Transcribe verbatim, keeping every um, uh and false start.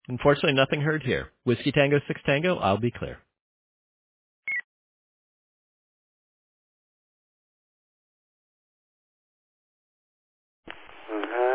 Unfortunately, nothing heard here. Whiskey Tango six Tango, I'll be clear. Uh-huh.